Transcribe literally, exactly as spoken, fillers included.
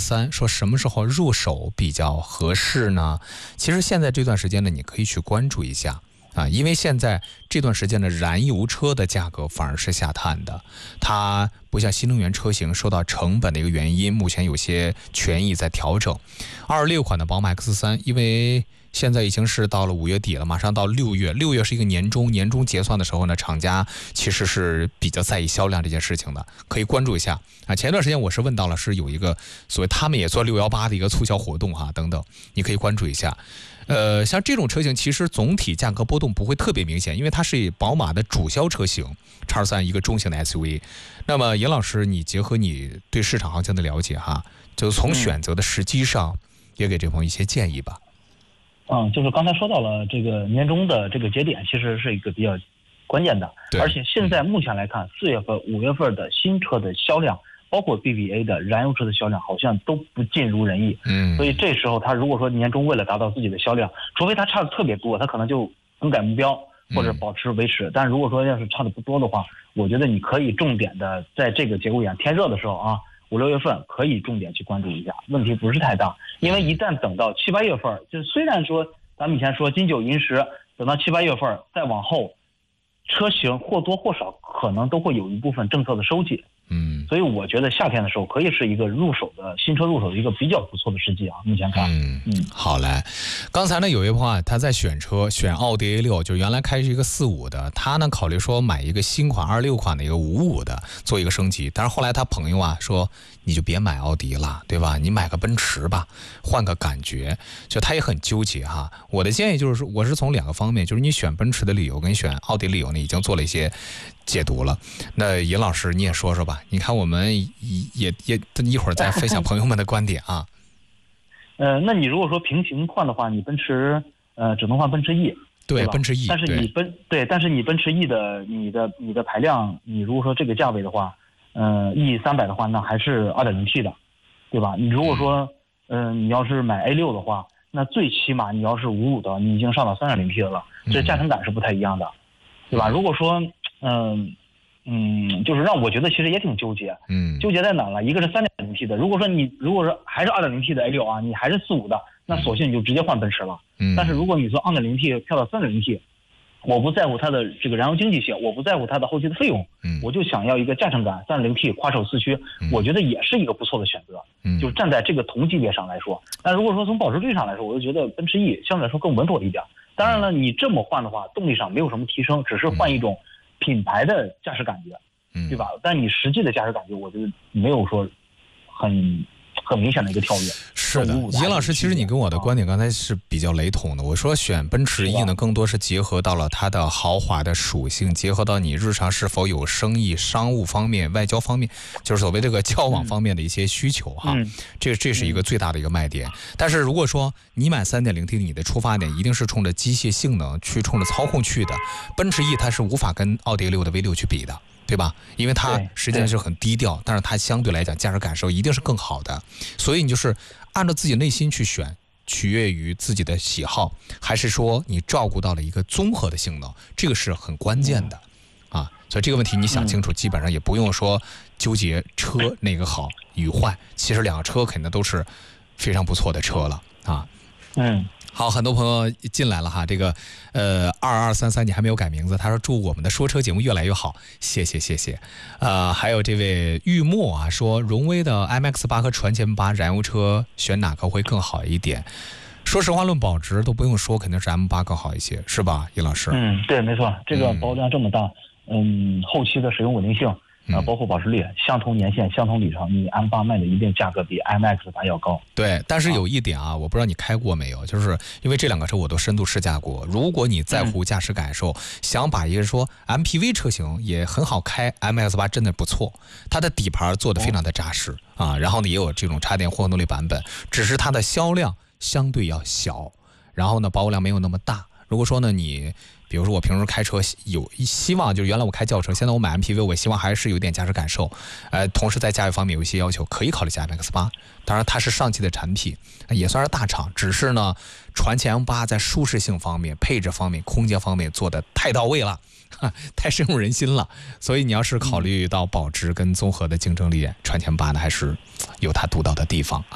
三，说什么时候入手比较合适呢？其实现在这段时间呢，你可以去关注一下啊，因为现在这段时间的燃油车的价格反而是下探的，它不像新能源车型受到成本的一个原因，目前有些权益在调整。二十六款的宝马 X 三，因为现在已经是到了五月底了，马上到六月，六月是一个年终，年终结算的时候呢，厂家其实是比较在意销量这件事情的，可以关注一下啊。前段时间我是问到了，是有一个所谓他们也做六一八的一个促销活动哈、啊，等等，你可以关注一下。呃，像这种车型其实总体价格波动不会特别明显，因为它是以宝马的主销车型 X 二三 一个中型的 S U V。那么尹老师，你结合你对市场行情的了解哈，就从选择的时机上，也给这朋友一些建议吧。 嗯，就是刚才说到了这个年终的这个节点，其实是一个比较关键的，而且现在目前来看，四月份、五月份的新车的销量，包括 B B A 的燃油车的销量，好像都不尽如人意。嗯，所以这时候他如果说年终为了达到自己的销量，除非他差的特别多，他可能就更改目标或者保持维持。嗯、但是如果说要是差的不多的话，我觉得你可以重点的在这个节骨眼天热的时候啊。五六月份可以重点去关注一下，问题不是太大，因为一旦等到七八月份，就虽然说咱们以前说金九银十，等到七八月份再往后，车型或多或少可能都会有一部分政策的收紧。嗯，所以我觉得夏天的时候可以是一个入手的新车入手的一个比较不错的时机啊，目前看。 嗯嗯，好嘞。刚才呢有一朋友他在选车，选奥迪 A 六，就原来开是一个四五的，他呢考虑说买一个新款二六款的一个五五的做一个升级，但是后来他朋友啊说你就别买奥迪了，对吧？你买个奔驰吧，换个感觉。就他也很纠结哈。我的建议就是说，我是从两个方面，就是你选奔驰的理由跟选奥迪理由呢已经做了一些解读了。那尹老师你也说说吧，你看我们也也一会儿再分享朋友们的观点啊。 呃，那你如果说平行换的话，你奔驰呃只能换奔驰 E， 对， 对奔驰 E， 但是你奔 对, 对，但是你奔驰 E 的你的你的排量，你如果说这个价位的话，呃 E 三百的话，那还是 二点零 T 的，对吧？你如果说嗯、呃、你要是买 A 六的话，那最起码你要是五五的，你已经上到 三点零 T 的了，这驾乘感是不太一样的，对吧？如果说嗯。嗯，就是让我觉得其实也挺纠结，嗯，纠结在哪了？一个是 三点零 T 的，如果说你如果说还是 二点零 T 的 A 六啊，你还是四五的，那索性你就直接换奔驰了。嗯，但是如果你从 二点零 T 跳到 三点零 T， 我不在乎它的这个燃油经济性，我不在乎它的后期的费用，嗯，我就想要一个驾乘感 三点零 T 跨手四驱，嗯，我觉得也是一个不错的选择。嗯，就是站在这个同级别上来说，但如果说从保值率上来说，我就觉得奔驰 E 相对来说更稳妥一点。当然了，你这么换的话，动力上没有什么提升，只是换一种品牌的驾驶感觉。对吧？但你实际的驾驶感觉，我觉得没有说很很明显的一个跳跃。 是的，尹老师，其实你跟我的观点刚才是比较雷同的。我说选奔驰 E 呢，更多是结合到了它的豪华的属性，结合到你日常是否有生意、商务方面、外交方面，就是所谓这个交往方面的一些需求哈。嗯、这这是一个最大的一个卖点。但是如果说你买 三点零 T， 你的出发点一定是冲着机械性能去、冲着操控去的，奔驰 E 它是无法跟奥迪六的 V 六去比的。对吧？因为它实际上是很低调，但是它相对来讲驾驶感受一定是更好的，所以你就是按照自己内心去选，取悦于自己的喜好，还是说你照顾到了一个综合的性能，这个是很关键的啊。所以这个问题你想清楚，基本上也不用说纠结车哪个好与坏，其实两个车肯定都是非常不错的车了啊。嗯。好，很多朋友进来了哈，这个呃二二三三你还没有改名字，他说祝我们的说车节目越来越好，谢谢谢谢。呃，还有这位玉墨啊，说荣威的 M X 八和传祺八燃油车选哪个会更好一点？说实话，论保值都不用说，肯定是 M 八更好一些，是吧，尹老师？嗯， 对，没错，这个保有量这么大，嗯，后期的使用稳定性。啊，包括保值率，相同年限、相同里程，你 M 八卖的一定价格比 M X 八要高。 对，但是有一点啊，我不知道你开过没有，就是因为这两个车我都深度试驾过。如果你在乎驾驶感受，嗯、想把一个说 M P V 车型也很好开 ，M X 八真的不错，它的底盘做的非常的扎实、哦、啊，然后呢也有这种插电混合动力版本，只是它的销量相对要小，然后呢保有量没有那么大。如果说呢你比如说我平时开车有希望，就是原来我开轿车，现在我买 M P V， 我希望还是有点驾驶感受，呃，同时在价位方面有一些要求，可以考虑下 M X 八。当然它是上汽的产品，也算是大厂，只是呢，传祺 M 八在舒适性方面、配置方面、空间方面做的太到位了，太深入人心了。所以你要是考虑到保值跟综合的竞争力，传祺 M 八呢还是有它独到的地方。